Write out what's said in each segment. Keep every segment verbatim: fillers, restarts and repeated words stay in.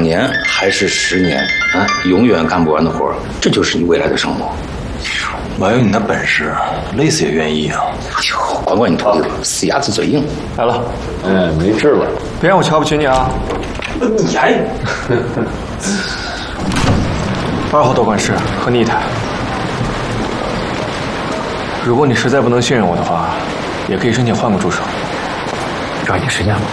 年还是十年啊，永远干不完的活，这就是你未来的生活。 我有你那本事，累死也愿意啊！ 哎呦，管管你徒弟了，死鸭子嘴硬。 来了，哎，没治了，别让我瞧不起你啊！ 你还二号多管事，和你一台。如果你实在不能信任我的话，也可以申请换个助手。抓紧时间吧。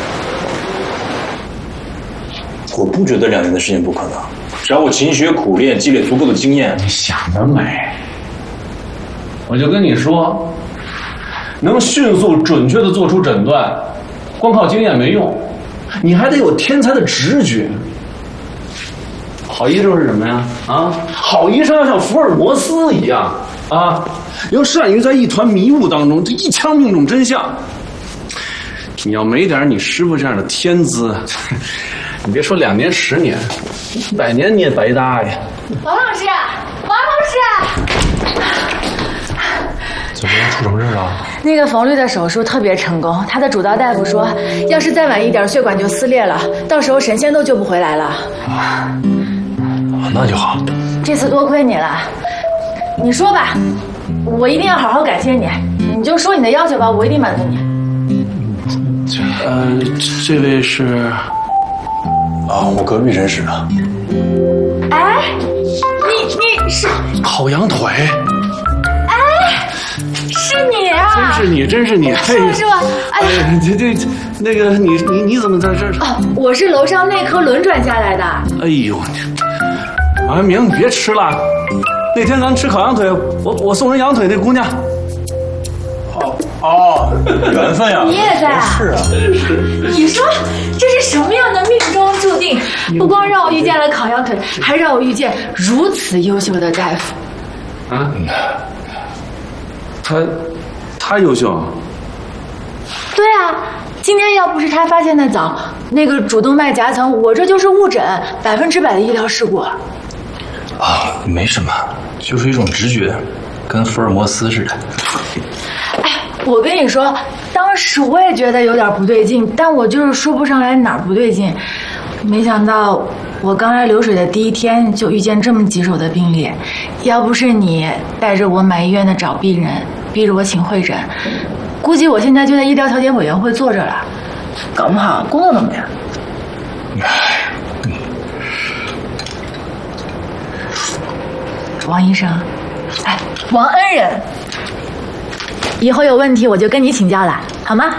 我不觉得两年的事情不可能，只要我勤学苦练，积累足够的经验。 你想得美！我就跟你说，能迅速准确地做出诊断，光靠经验没用，你还得有天才的直觉。好医生是什么呀？啊，好医生要像福尔摩斯一样啊，要善于在一团迷雾当中，这一枪命中真相。你要没点你师傅这样的天资，你别说两年十年，一百年你也白搭呀。 王老师，王老师。 怎么样？出什么事了？ 那个冯律的手术特别成功，他的主刀大夫说，要是再晚一点，血管就撕裂了，到时候神仙都救不回来了。 啊，那就好。 这次多亏你了，你说吧，我一定要好好感谢你。你就说你的要求吧，我一定满足你。 呃，这位是啊，我隔壁诊室的。 哎，你你是烤羊腿。 是你啊！ 真是你，真是你！ 是吧？是吧？哎呀， 这这那个你你你怎么在这儿？ 哦，我是楼上内科轮转下来的。 哎呦，王安明，你别吃了。那天咱吃烤羊腿，我我送人羊腿那姑娘。 哦哦，缘分呀！ 你也在啊？ 是啊。 你说这是什么样的命中注定？不光让我遇见了烤羊腿，还让我遇见如此优秀的大夫。 啊？他他优秀。 对啊，今天要不是他发现的早，那个主动脉夹层，我这就是误诊，百分之百的医疗事故。 啊，没什么，就是一种直觉，跟福尔摩斯似的。 哎，我跟你说，当时我也觉得有点不对劲，但我就是说不上来哪儿不对劲。没想到我刚来流水的第一天就遇见这么棘手的病例，要不是你带着我满医院的找病人，逼着我请会诊，估计我现在就在医疗调解委员会坐着了，搞不好工作都没了。王医生，哎，王恩人，以后有问题我就跟你请教了，好吗？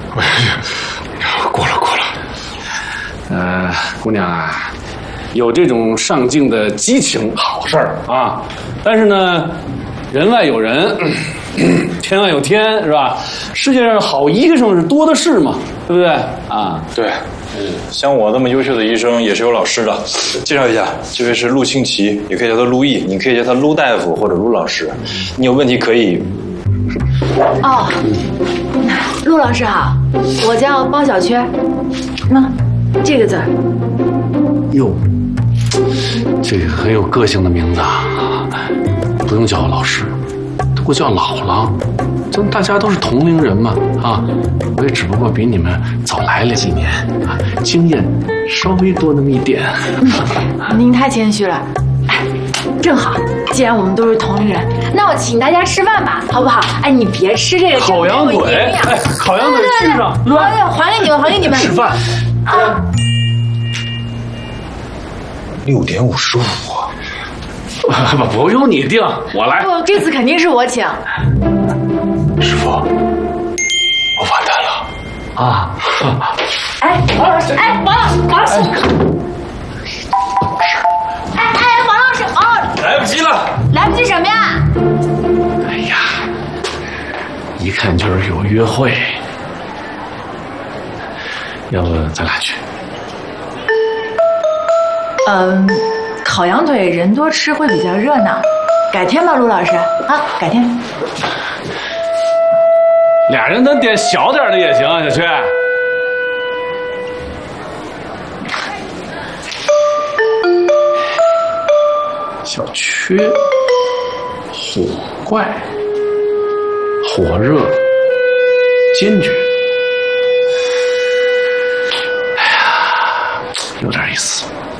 过了过了。 呃，姑娘啊，有这种上进的激情，好事儿啊。但是呢，人外有人，天外有天，是吧？世界上好医生是多的是嘛，对不对啊？ 对，像我那么优秀的医生也是有老师的。介绍一下，这位是陆庆奇，也可以叫他陆毅，你可以叫他陆大夫或者陆老师。你有问题可以。 哦，陆老师好，我叫包小缺。那这个字儿。 哟，这个很有个性的名字啊！不用叫我老师，都给我叫姥姥。咱大家都是同龄人嘛，啊，我也只不过比你们早来了几年啊，经验稍微多那么一点。 您太谦虚了。哎，正好，既然我们都是同龄人，那我请大家吃饭吧，好不好？哎，你别吃这个烤羊腿，哎，烤羊腿续上， 对吧？还给你们，还给你们。 吃饭。 啊。 六点五十五。 不不用你定，我来。 不，这次肯定是我请。 师傅，我完蛋了啊！ 哎，王老师，哎，王老师，王老师，哎哎，王老师，王老师， 来不及了， 来不及什么呀？ 哎呀，一看就是有约会，要不咱俩去？ 嗯，烤羊腿人多吃会比较热闹，改天吧，陆老师啊，改天。 俩人咱点小点的也行啊，小缺。小缺，火怪，火热，坚决。哎呀，有点意思。